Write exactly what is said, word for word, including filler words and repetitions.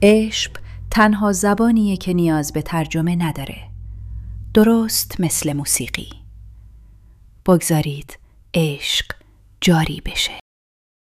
عشق تنها زبانیه که نیاز به ترجمه نداره. درست مثل موسیقی. بگذارید عشق جاری بشه.